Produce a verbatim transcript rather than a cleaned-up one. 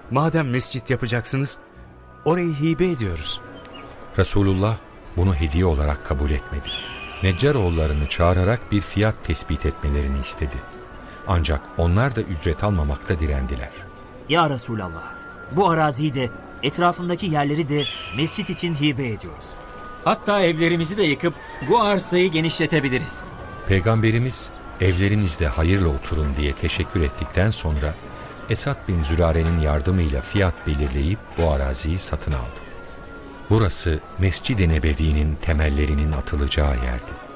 Madem mescit yapacaksınız, orayı hibe ediyoruz. Resulullah bunu hediye olarak kabul etmedi. Neccaroğullarını çağırarak bir fiyat tespit etmelerini istedi. Ancak onlar da ücret almamakta direndiler. Ya Resulallah, bu araziyi de etrafındaki yerleri de mescit için hibe ediyoruz. Hatta evlerimizi de yıkıp bu arsayı genişletebiliriz. Peygamberimiz evlerinizde hayırla oturun diye teşekkür ettikten sonra Esad bin Zürare'nin yardımıyla fiyat belirleyip bu araziyi satın aldı. Burası Mescid-i Nebevi'nin temellerinin atılacağı yerdi.